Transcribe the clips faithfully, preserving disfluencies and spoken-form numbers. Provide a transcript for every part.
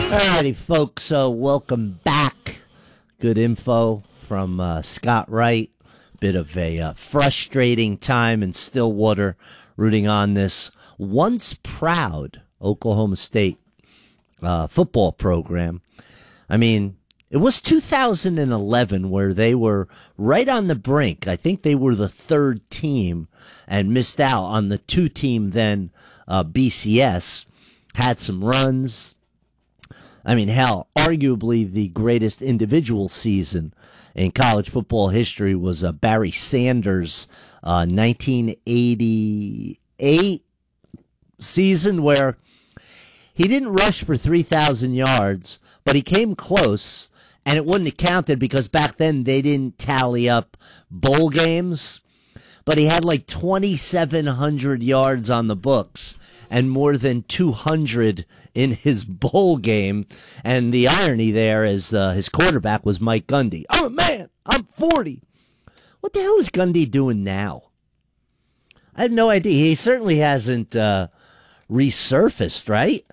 Alrighty, folks, uh, welcome back. Good info from uh, Scott Wright. Bit of a uh, frustrating time in Stillwater rooting on this once proud Oklahoma State uh, football program. I mean, it was two thousand eleven where they were right on the brink. I think they were the third team and missed out on the two-team then uh, B C S. Had some runs. I mean, hell, arguably the greatest individual season in college football history was uh, Barry Sanders' uh, nineteen eighty-eight season where he didn't rush for three thousand yards, but he came close, and it wouldn't have counted because back then they didn't tally up bowl games, but he had like twenty-seven hundred yards on the books and more than two hundred in his bowl game. And the irony there is uh, his quarterback was Mike Gundy. Oh, man, I'm forty. What the hell is Gundy doing now? I have no idea. He certainly hasn't uh, resurfaced, right?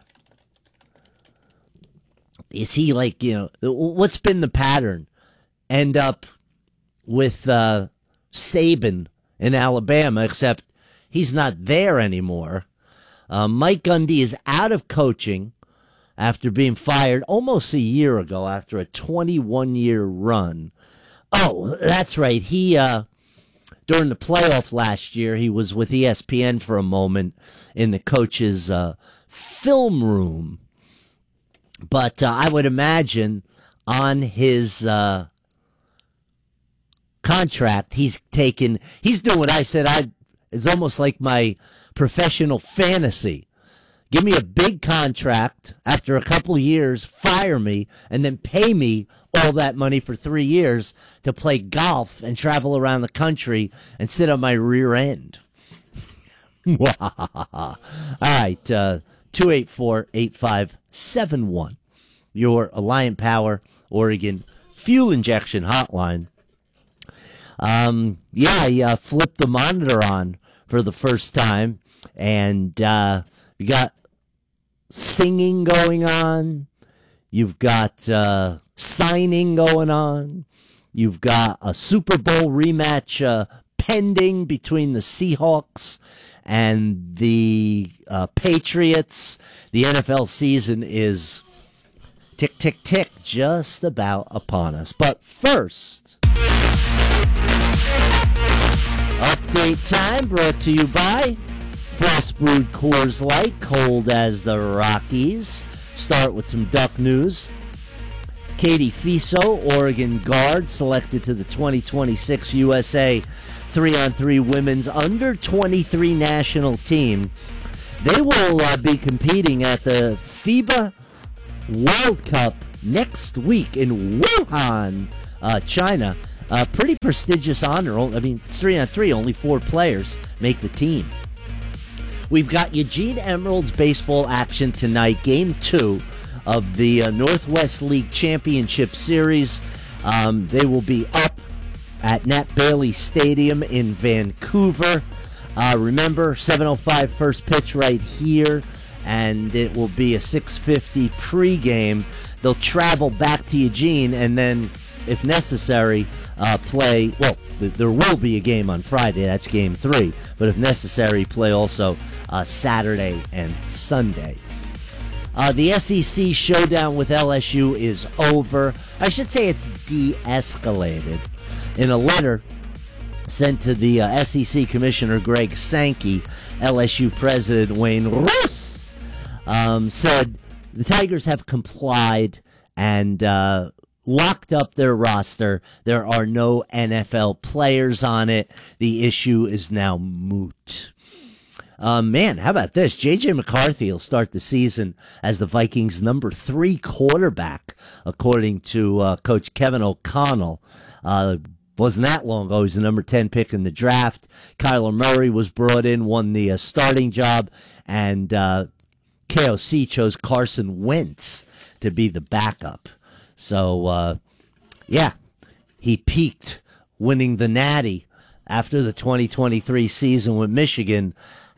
Is he like, you know, what's been the pattern? End up with uh, Saban in Alabama, except he's not there anymore. Uh, Mike Gundy is out of coaching after being fired almost a year ago after a twenty-one year run. Oh, that's right. He, uh, during the playoff last year, he was with E S P N for a moment in the coach's uh, film room. But uh, I would imagine on his uh, contract, he's taken, he's doing what I said I is almost like my professional fantasy. Give me a big contract after a couple years, fire me, and then pay me all that money for three years to play golf and travel around the country and sit on my rear end. All right, uh, two eight four, eight five seven one, your Alliant Power Oregon fuel injection hotline. Um, yeah, I uh, flipped the monitor on for the first time, and uh, you got singing going on. You've got uh, signing going on. You've got a Super Bowl rematch uh, pending between the Seahawks and the uh, Patriots. The N F L season is tick, tick, tick, just about upon us. But first, update time brought to you by Frost Brewed Coors Light, cold as the Rockies. Start with some Duck news. Katie Fiso, Oregon guard, selected to the twenty twenty-six U S A three on three women's under twenty-three national team. They will uh, be competing at the FIBA World Cup next week in Wuhan, uh, China. A pretty prestigious honor. I mean, it's three on three, only four players make the team. We've got Eugene Emeralds baseball action tonight, game two of the uh, Northwest League Championship Series. Um, they will be up at Nat Bailey Stadium in Vancouver. Uh, remember, seven oh five first pitch right here, and it will be a six fifty pregame. They'll travel back to Eugene and then, if necessary, uh, play, well, th- there will be a game on Friday, that's game three, but if necessary, play also uh, Saturday and Sunday. Uh, the S E C showdown with L S U is over. I should say it's de-escalated. In a letter sent to the uh, S E C Commissioner Greg Sankey, L S U President Wayne Roos um, said the Tigers have complied and uh, locked up their roster. There are no N F L players on it. The issue is now moot. Uh, man, how about this? J J McCarthy will start the season as the Vikings' number three quarterback, according to uh, Coach Kevin O'Connell. Uh, wasn't that long ago. He was the number ten pick in the draft. Kyler Murray was brought in, won the uh, starting job, and uh, K O C chose Carson Wentz to be the backup. So, uh, yeah, he peaked winning the Natty after the twenty twenty-three season with Michigan.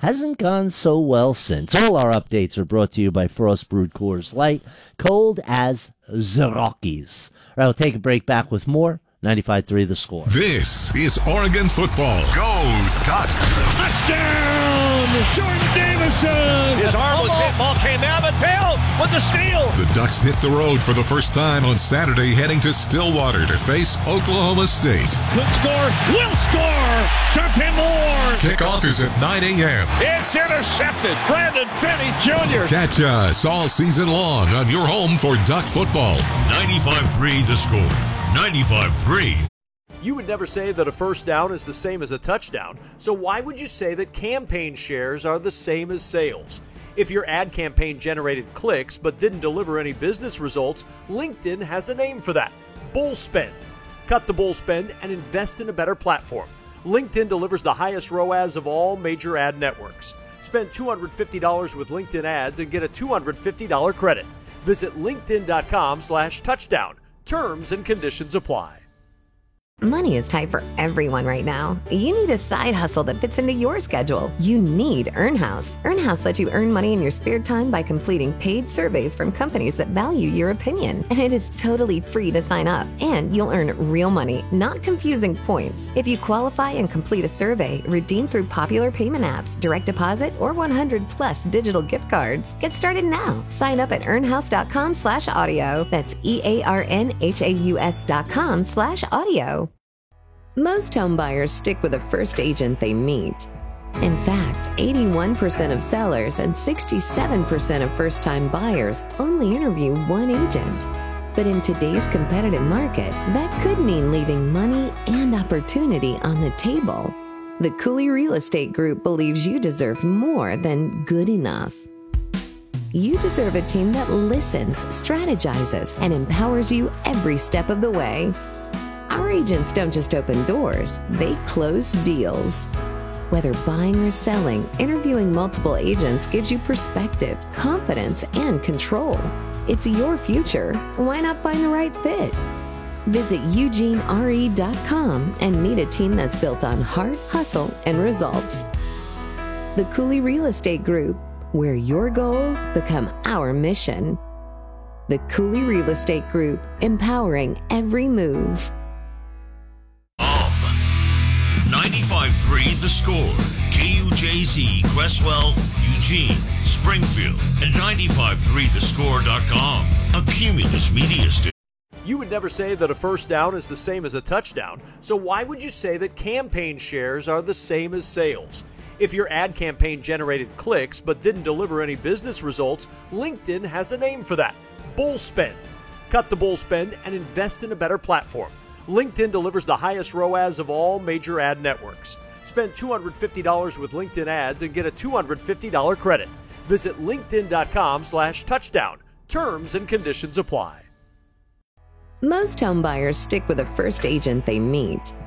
hasn't gone so well since. All our updates are brought to you by Frost Brewed Coors Light, cold as the Rockies. All right, we'll take a break. Back with more. ninety-five three The Score. This is Oregon football. Go Ducks! Touchdown! Jordan Davison! His arm was hit. Ball came down the tail with the steal. The Ducks hit the road for the first time on Saturday, heading to Stillwater to face Oklahoma State. Could score, will score! Dante Moore! Kickoff is at nine a.m. It's intercepted. Brandon Finney Junior Catch us all season long on your home for Duck football. ninety-five three The Score. ninety-five three. You would never say that a first down is the same as a touchdown, so why would you say that campaign shares are the same as sales? If your ad campaign generated clicks but didn't deliver any business results, LinkedIn has a name for that: bull spend. Cut the bull spend and invest in a better platform. LinkedIn delivers the highest R O A S of all major ad networks. Spend two hundred fifty dollars with LinkedIn ads and get a two hundred fifty dollars credit. Visit linkedin.com slash touchdown. Terms and conditions apply. Money is tight for everyone right now. You need a side hustle that fits into your schedule. You need EarnHouse. EarnHouse lets you earn money in your spare time by completing paid surveys from companies that value your opinion. And it is totally free to sign up. And you'll earn real money, not confusing points. If you qualify and complete a survey, redeem through popular payment apps, direct deposit, or one hundred plus digital gift cards. Get started now. Sign up at earnhouse.com slash audio. That's E-A-R-N-H-A-U-S dot com slash audio. Most home buyers stick with the first agent they meet. In fact, eighty-one percent of sellers and sixty-seven percent of first-time buyers only interview one agent. But in today's competitive market, that could mean leaving money and opportunity on the table. The Cooley Real Estate Group believes you deserve more than good enough. You deserve a team that listens, strategizes, and empowers you every step of the way. Our agents don't just open doors, they close deals. Whether buying or selling, interviewing multiple agents gives you perspective, confidence, and control. It's your future. Why not find the right fit? Visit Eugene R E dot com and meet a team that's built on heart, hustle, and results. The Cooley Real Estate Group, where your goals become our mission. The Cooley Real Estate Group, empowering every move. ninety-five three The Score. K U J Z, Cresswell, Eugene, Springfield, and ninety-five three the score dot com. A Cumulus Media Station. You would never say that a first down is the same as a touchdown, so why would you say that campaign shares are the same as sales? If your ad campaign generated clicks but didn't deliver any business results, LinkedIn has a name for that: bull spend. Cut the bull spend and invest in a better platform. LinkedIn delivers the highest R O A S of all major ad networks. Spend two hundred fifty dollars with LinkedIn ads and get a two hundred fifty dollars credit. Visit linkedin.com slash touchdown. Terms and conditions apply. Most home buyers stick with the first agent they meet.